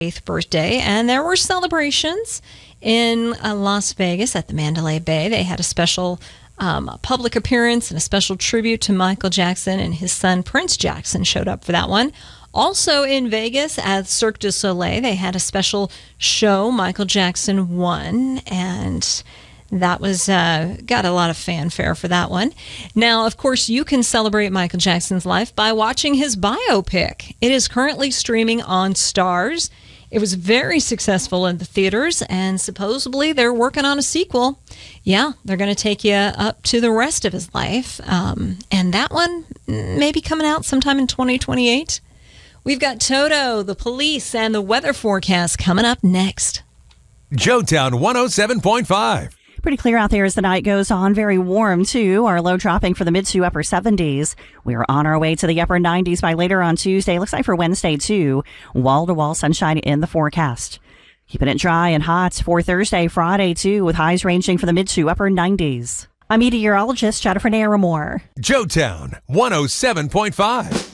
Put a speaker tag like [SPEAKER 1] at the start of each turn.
[SPEAKER 1] 8th birthday, and there were celebrations in Las Vegas at the Mandalay Bay. They had a special public appearance and a special tribute to Michael Jackson, and his son Prince Jackson showed up for that one. Also in Vegas at Cirque du Soleil, they had a special show, Michael Jackson 1, and that was got a lot of fanfare for that one. Now, of course, you can celebrate Michael Jackson's life by watching his biopic. It is currently streaming on Starz. It was very successful in the theaters, and supposedly they're working on a sequel. Yeah, they're going to take you up to the rest of his life. And that one may be coming out sometime in 2028. We've got Toto, the police, and the weather forecast coming up next.
[SPEAKER 2] Joetown 107.5.
[SPEAKER 3] Pretty clear out there as the night goes on. Very warm, too. Our low dropping for the mid to upper 70s. We're on our way to the upper 90s by later on Tuesday. Looks like for Wednesday, too. Wall-to-wall sunshine in the forecast. Keeping it dry and hot for Thursday, Friday, too, with highs ranging from the mid to upper 90s. I'm meteorologist Jennifer Naramore.
[SPEAKER 2] Joetown 107.5.